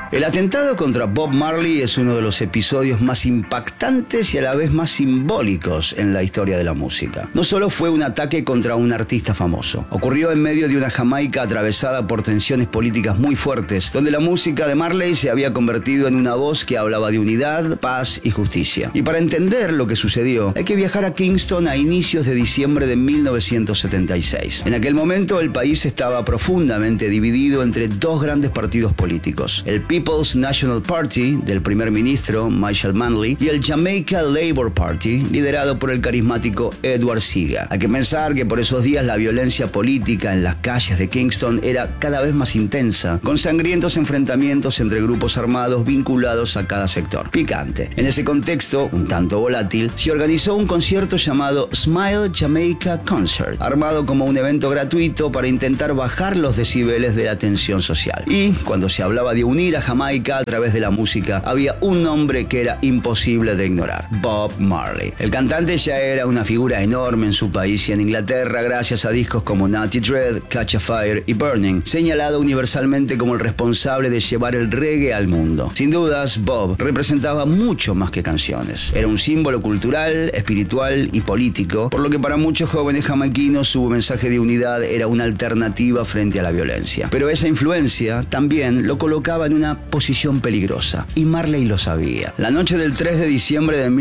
El atentado contra Bob Marley es uno de los episodios más impactantes y a la vez más simbólicos en la historia de la música. No solo fue un ataque contra un artista famoso, ocurrió en medio de una Jamaica atravesada por tensiones políticas muy fuertes, donde la música de Marley se había convertido en una voz que hablaba de unidad, paz y justicia. Y para entender lo que sucedió, hay que viajar a Kingston a inicios de diciembre de 1976. En aquel momento el país estaba profundamente dividido entre dos grandes partidos políticos, el People's National Party del primer ministro Marshall Manley y el Jamaica Labour Party liderado por el carismático Edward Seaga. Hay que pensar que por esos días la violencia política en las calles de Kingston era cada vez más intensa, con sangrientos enfrentamientos entre grupos armados vinculados a cada sector. Picante. En ese contexto, un tanto volátil, se organizó un concierto llamado Smile Jamaica Concert, armado como un evento gratuito para intentar bajar los decibeles de la tensión social. Y cuando se hablaba de unir a Jamaica a través de la música, había un nombre que era imposible de ignorar: Bob Marley. El cantante ya era una figura enorme en su país y en Inglaterra gracias a discos como Natty Dread, Catch a Fire y Burning, señalado universalmente como el responsable de llevar el reggae al mundo. Sin dudas, Bob representaba mucho más que canciones. Era un símbolo cultural, espiritual y político, por lo que para muchos jóvenes jamaiquinos su mensaje de unidad era una alternativa frente a la violencia. Pero esa influencia también lo colocaba en una posición peligrosa, y Marley lo sabía. La noche del 3 de diciembre de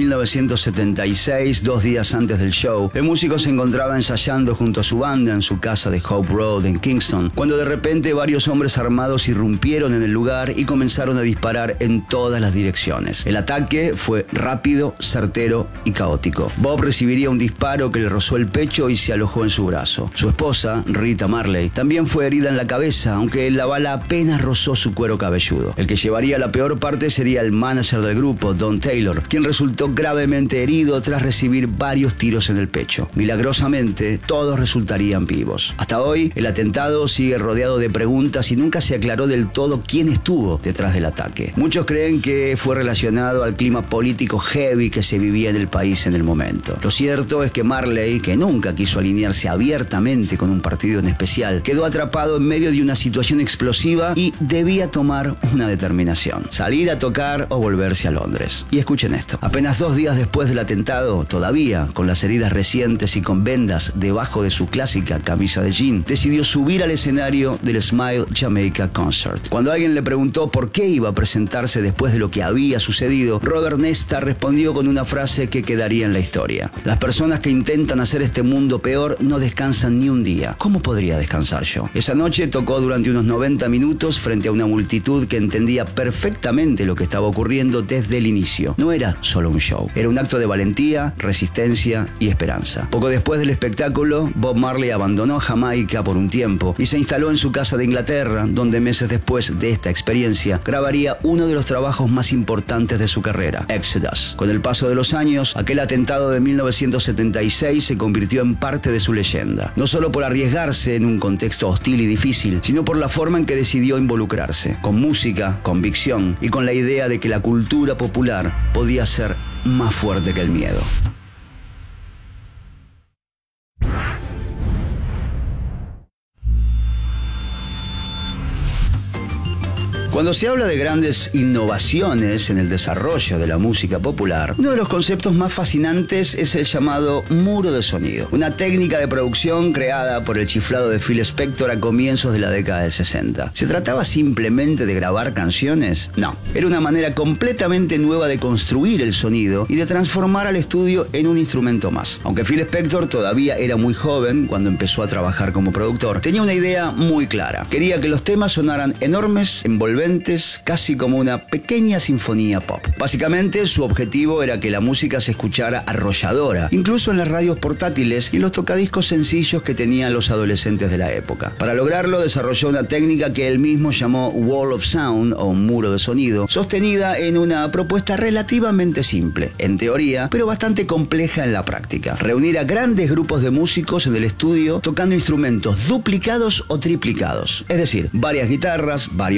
1976, 2 días antes del show, el músico se encontraba ensayando junto a su banda en su casa de Hope Road en Kingston, cuando de repente varios hombres armados irrumpieron en el lugar y comenzaron a disparar en todas las direcciones. El ataque fue rápido, certero y caótico. Bob recibiría un disparo que le rozó el pecho y se alojó en su brazo. Su esposa, Rita Marley, también fue herida en la cabeza, aunque la bala apenas rozó su cuero cabelludo. El que llevaría la peor parte sería el manager del grupo, Don Taylor, quien resultó gravemente herido tras recibir varios tiros en el pecho. Milagrosamente, todos resultarían vivos. Hasta hoy, el atentado sigue rodeado de preguntas y nunca se aclaró del todo quién estuvo detrás del ataque. Muchos creen que fue relacionado al clima político heavy que se vivía en el país en el momento. Lo cierto es que Marley, que nunca quiso alinearse abiertamente con un partido en especial, quedó atrapado en medio de una situación explosiva y debía tomar una determinación: salir a tocar o volverse a Londres. Y escuchen esto: apenas 2 días después del atentado, todavía con las heridas recientes y con vendas debajo de su clásica camisa de jean, decidió subir al escenario del Smile Jamaica Concert. Cuando alguien le preguntó por qué iba a presentarse después de lo que había sucedido, Robert Nesta respondió con una frase que quedaría en la historia: las personas que intentan hacer este mundo peor no descansan ni un día. ¿Cómo podría descansar yo? Esa noche tocó durante unos 90 minutos frente a una multitud que entendía perfectamente lo que estaba ocurriendo desde el inicio. No era solo un show, era un acto de valentía, resistencia y esperanza. Poco después del espectáculo, Bob Marley abandonó Jamaica por un tiempo y se instaló en su casa de Inglaterra, donde meses después de esta experiencia grabaría uno de los trabajos más importantes de su carrera, Exodus. Con el paso de los años, aquel atentado de 1976 se convirtió en parte de su leyenda, no solo por arriesgarse en un contexto hostil y difícil, sino por la forma en que decidió involucrarse, con música, convicción y con la idea de que la cultura popular podía ser más fuerte que el miedo. Cuando se habla de grandes innovaciones en el desarrollo de la música popular, uno de los conceptos más fascinantes es el llamado muro de sonido, una técnica de producción creada por el chiflado de Phil Spector a comienzos de la década del 60. ¿Se trataba simplemente de grabar canciones? No, era una manera completamente nueva de construir el sonido y de transformar al estudio en un instrumento más. Aunque Phil Spector todavía era muy joven cuando empezó a trabajar como productor, tenía una idea muy clara: quería que los temas sonaran enormes, envolventes, casi como una pequeña sinfonía pop. Básicamente, su objetivo era que la música se escuchara arrolladora, incluso en las radios portátiles y en los tocadiscos sencillos que tenían los adolescentes de la época. Para lograrlo, desarrolló una técnica que él mismo llamó Wall of Sound, o muro de sonido, sostenida en una propuesta relativamente simple, en teoría, pero bastante compleja en la práctica: reunir a grandes grupos de músicos en el estudio tocando instrumentos duplicados o triplicados, es decir, varias guitarras, varios pianos,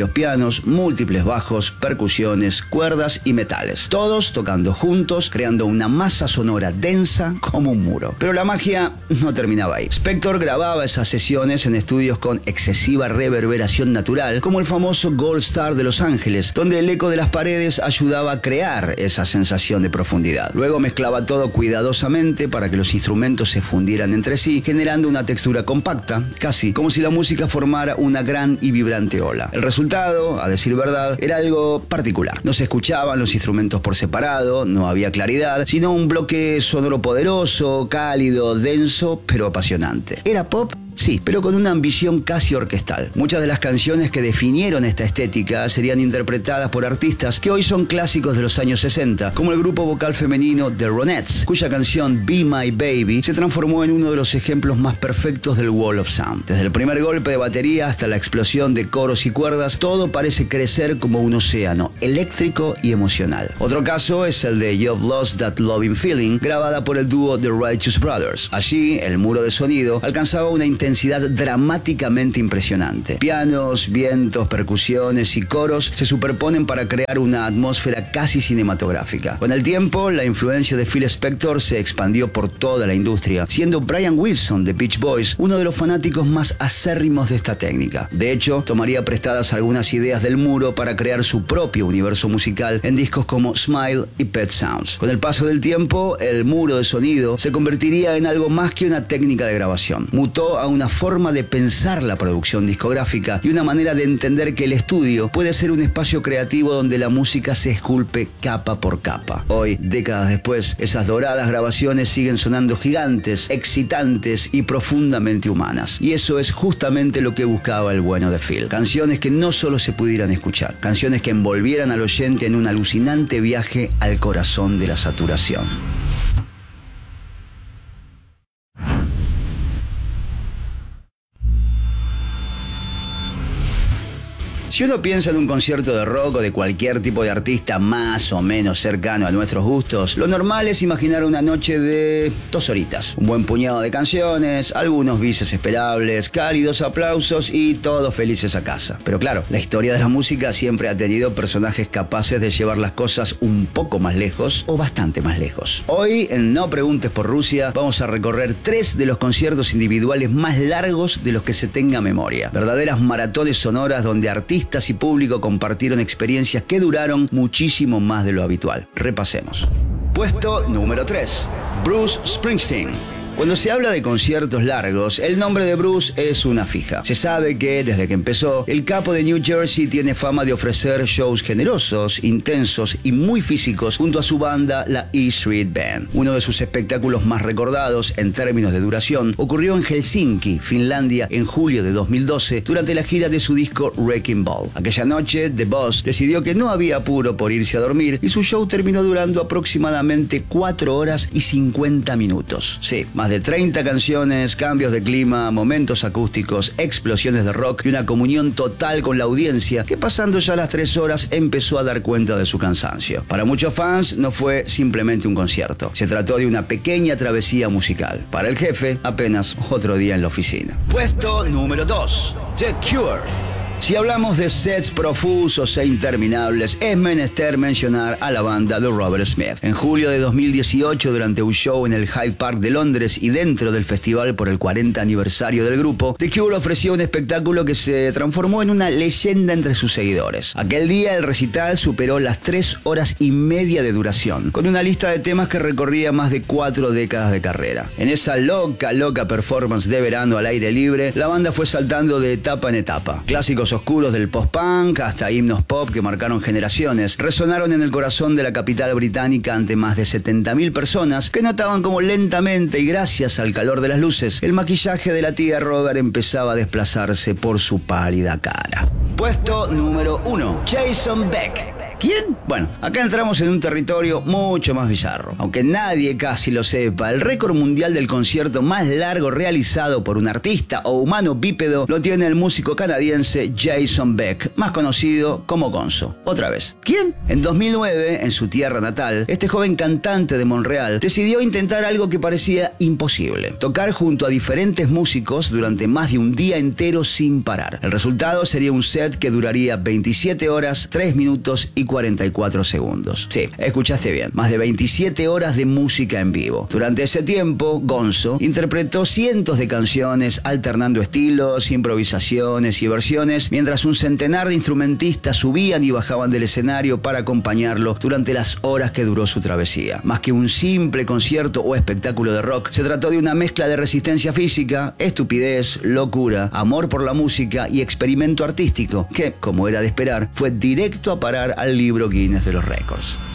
pianos, múltiples bajos, percusiones, cuerdas y metales, todos tocando juntos, creando una masa sonora densa como un muro. Pero la magia no terminaba ahí. Spector grababa esas sesiones en estudios con excesiva reverberación natural, como el famoso Gold Star de Los Ángeles, donde el eco de las paredes ayudaba a crear esa sensación de profundidad. Luego mezclaba todo cuidadosamente para que los instrumentos se fundieran entre sí, generando una textura compacta, casi como si la música formara una gran y vibrante ola. El resultado, a decir verdad, era algo particular. No se escuchaban los instrumentos por separado, no había claridad, sino un bloque sonoro poderoso, cálido, denso, pero apasionante. ¿Era pop? Sí, pero con una ambición casi orquestal. Muchas de las canciones que definieron esta estética serían interpretadas por artistas que hoy son clásicos de los años 60, como el grupo vocal femenino The Ronettes, cuya canción Be My Baby se transformó en uno de los ejemplos más perfectos del Wall of Sound. Desde el primer golpe de batería hasta la explosión de coros y cuerdas, todo parece crecer como un océano, eléctrico y emocional. Otro caso es el de You've Lost That Loving Feeling, grabada por el dúo The Righteous Brothers. Allí, el muro de sonido alcanzaba una intensidad dramáticamente impresionante. Pianos, vientos, percusiones y coros se superponen para crear una atmósfera casi cinematográfica. Con el tiempo, la influencia de Phil Spector se expandió por toda la industria, siendo Brian Wilson de Beach Boys uno de los fanáticos más acérrimos de esta técnica. De hecho, tomaría prestadas algunas ideas del muro para crear su propio universo musical en discos como Smile y Pet Sounds. Con el paso del tiempo, el muro de sonido se convertiría en algo más que una técnica de grabación. Mutó a una forma de pensar la producción discográfica y una manera de entender que el estudio puede ser un espacio creativo donde la música se esculpe capa por capa. Hoy, décadas después, esas doradas grabaciones siguen sonando gigantes, excitantes y profundamente humanas. Y eso es justamente lo que buscaba el bueno de Phil. Canciones que no solo se pudieran escuchar, canciones que envolvieran al oyente en un alucinante viaje al corazón de la saturación. Si uno piensa en un concierto de rock o de cualquier tipo de artista más o menos cercano a nuestros gustos, lo normal es imaginar una noche de 2 horitas. Un buen puñado de canciones, algunos bises esperables, cálidos aplausos y todos felices a casa. Pero claro, la historia de la música siempre ha tenido personajes capaces de llevar las cosas un poco más lejos o bastante más lejos. Hoy, en No Preguntes por Rusia, vamos a recorrer 3 de los conciertos individuales más largos de los que se tenga memoria. Verdaderas maratones sonoras donde artistas y público compartieron experiencias que duraron muchísimo más de lo habitual. Repasemos. Puesto número 3. Bruce Springsteen. Cuando se habla de conciertos largos, el nombre de Bruce es una fija. Se sabe que, desde que empezó, el capo de New Jersey tiene fama de ofrecer shows generosos, intensos y muy físicos junto a su banda, la E Street Band. Uno de sus espectáculos más recordados, en términos de duración, ocurrió en Helsinki, Finlandia, en julio de 2012, durante la gira de su disco Wrecking Ball. Aquella noche, The Boss decidió que no había apuro por irse a dormir y su show terminó durando aproximadamente 4 horas y 50 minutos. Sí, más de 30 canciones, cambios de clima, momentos acústicos, explosiones de rock y una comunión total con la audiencia que pasando ya las 3 horas empezó a dar cuenta de su cansancio. Para muchos fans no fue simplemente un concierto, se trató de una pequeña travesía musical. Para el jefe, apenas otro día en la oficina. Puesto número 2. The Cure. Si hablamos de sets profusos e interminables, es menester mencionar a la banda de Robert Smith. En julio de 2018, durante un show en el Hyde Park de Londres y dentro del festival por el 40 aniversario del grupo, The Cure ofreció un espectáculo que se transformó en una leyenda entre sus seguidores. Aquel día el recital superó las 3 horas y media de duración, con una lista de temas que recorría más de 4 décadas de carrera. En esa loca performance de verano al aire libre, la banda fue saltando de etapa en etapa. Clásicos oscuros del post-punk hasta himnos pop que marcaron generaciones resonaron en el corazón de la capital británica ante más de 70.000 personas que notaban como lentamente y gracias al calor de las luces el maquillaje de la tía Robert empezaba a desplazarse por su pálida cara. Puesto número 1. Jason Beck. ¿Quién? Bueno, acá entramos en un territorio mucho más bizarro. Aunque nadie casi lo sepa, el récord mundial del concierto más largo realizado por un artista o humano bípedo lo tiene el músico canadiense Jason Beck, más conocido como Gonzo. Otra vez. ¿Quién? En 2009, en su tierra natal, este joven cantante de Montreal decidió intentar algo que parecía imposible: tocar junto a diferentes músicos durante más de un día entero sin parar. El resultado sería un set que duraría 27 horas, 3 minutos y 44 segundos. Sí, escuchaste bien, más de 27 horas de música en vivo. Durante ese tiempo, Gonzo interpretó cientos de canciones, alternando estilos, improvisaciones y versiones, mientras un centenar de instrumentistas subían y bajaban del escenario para acompañarlo durante las horas que duró su travesía. Más que un simple concierto o espectáculo de rock, se trató de una mezcla de resistencia física, estupidez, locura, amor por la música y experimento artístico que, como era de esperar, fue directo a parar al libro Guinness de los récords.